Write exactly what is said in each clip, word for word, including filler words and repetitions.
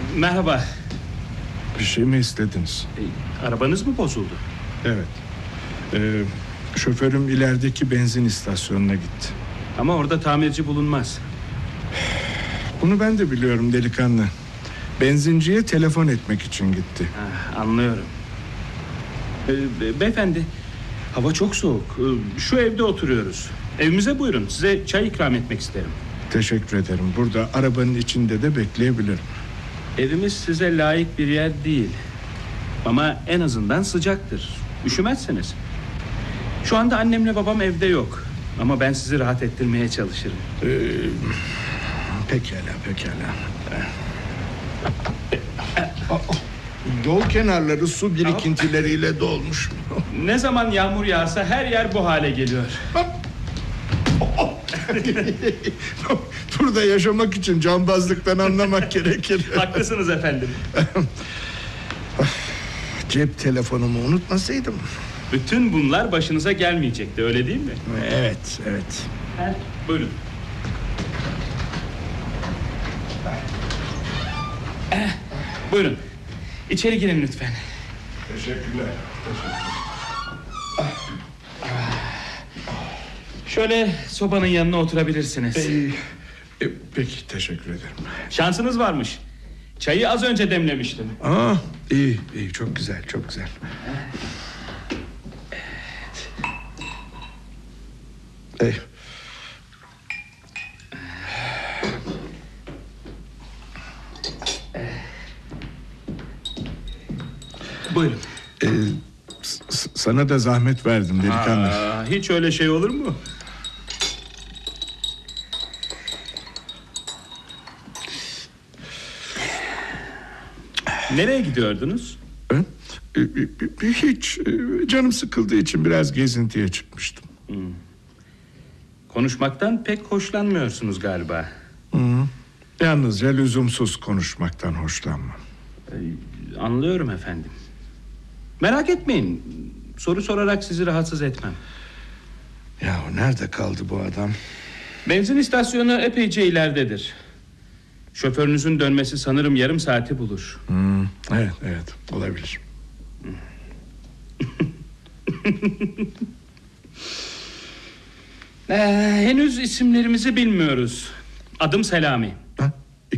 Merhaba. Bir şey mi istediniz? E, arabanız mı bozuldu? Evet. Ee, şoförüm ilerideki benzin istasyonuna gitti. Ama orada tamirci bulunmaz. Bunu ben de biliyorum delikanlı. Benzinciye telefon etmek için gitti. Ha, anlıyorum. Ee, be- beyefendi, hava çok soğuk. Ee, şu evde oturuyoruz. Evimize buyurun. Size çay ikram etmek isterim. Teşekkür ederim. Burada arabanın içinde de bekleyebilirim. Evimiz size layık bir yer değil. Ama en azından sıcaktır. Üşümezsiniz. Şu anda annemle babam evde yok. Ama ben sizi rahat ettirmeye çalışırım. Ee, pekala, pekala. Yol kenarları su birikintileriyle dolmuş. Ne zaman yağmur yağsa her yer bu hale geliyor. Burada yaşamak için cambazlıktan anlamak gerekir. Haklısınız efendim. Cep telefonumu unutmasaydım. Bütün bunlar başınıza gelmeyecekti, öyle değil mi? Evet, evet. Ha, buyurun. Eh, buyurun. İçeri girin lütfen. Teşekkürler. Şöyle sobanın yanına oturabilirsiniz. Ee, e, peki, teşekkür ederim. Şansınız varmış. Çayı az önce demlemiştim. Aa, iyi, iyi, çok güzel, çok güzel. Ey. Buyurun. Ee, s- sana da zahmet verdim delikanlı. Aa, hiç öyle şey olur mu? Nereye gidiyordunuz? Ben, e, e, e, hiç e, canım sıkıldığı için biraz gezintiye çıkmıştım. Hmm. Konuşmaktan pek hoşlanmıyorsunuz galiba. Hı. Yalnızca lüzumsuz konuşmaktan hoşlanmam. Ee, anlıyorum efendim. Merak etmeyin. Soru sorarak sizi rahatsız etmem. Ya nerede kaldı bu adam? Benzin istasyonu epeyce ileridedir. Şoförünüzün dönmesi sanırım yarım saati bulur. Hmm, evet, evet, olabilir. ee, henüz isimlerimizi bilmiyoruz. Adım Selami. Ha?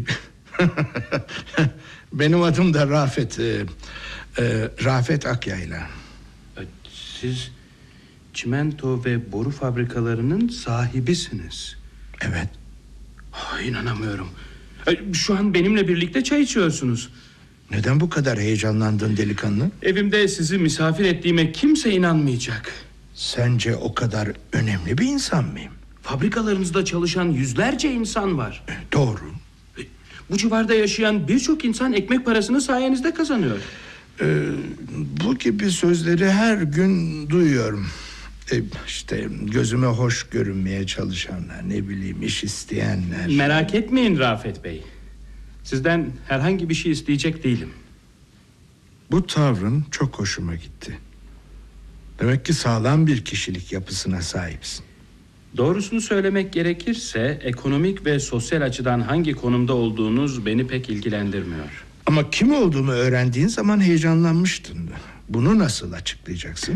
Benim adım da Rafet. E, e, Rafet Akyayla. Siz çimento ve boru fabrikalarının sahibisiniz. Evet. Oh, inanamıyorum. Ee, Şu an benimle birlikte çay içiyorsunuz. Neden bu kadar heyecanlandın delikanlı? Evimde sizi misafir ettiğime kimse inanmayacak. Sence o kadar önemli bir insan mıyım? Fabrikalarınızda çalışan yüzlerce insan var. E, doğru. Bu civarda yaşayan birçok insan ekmek parasını sayenizde kazanıyor. Ee, bu gibi sözleri her gün duyuyorum. Ee, işte gözüme hoş görünmeye çalışanlar, ne bileyim iş isteyenler. Merak etmeyin Rafet Bey. Sizden herhangi bir şey isteyecek değilim. Bu tavrın çok hoşuma gitti. Demek ki sağlam bir kişilik yapısına sahipsin. Doğrusunu söylemek gerekirse ekonomik ve sosyal açıdan hangi konumda olduğunuz beni pek ilgilendirmiyor. Ama kim olduğumu öğrendiğin zaman heyecanlanmıştın. Bunu nasıl açıklayacaksın?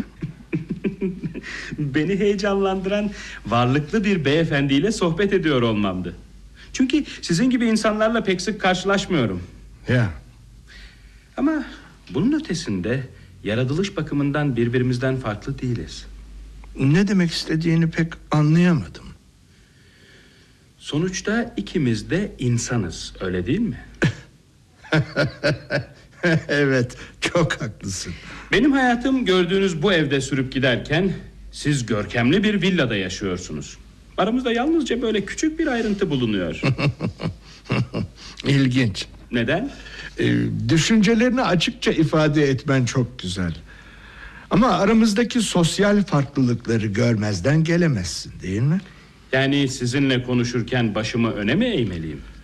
Beni heyecanlandıran varlıklı bir beyefendiyle sohbet ediyor olmamdı. Çünkü sizin gibi insanlarla pek sık karşılaşmıyorum. Ya. Ama bunun ötesinde yaratılış bakımından birbirimizden farklı değiliz. Ne demek istediğini pek anlayamadım. Sonuçta ikimiz de insanız, öyle değil mi? Evet, çok haklısın. Benim hayatım gördüğünüz bu evde sürüp giderken siz görkemli bir villada yaşıyorsunuz. Aramızda yalnızca böyle küçük bir ayrıntı bulunuyor. İlginç. Neden? Ee, düşüncelerini açıkça ifade etmen çok güzel. Ama aramızdaki sosyal farklılıkları görmezden gelemezsin, değil mi? Yani sizinle konuşurken başımı öne mi eğmeliyim?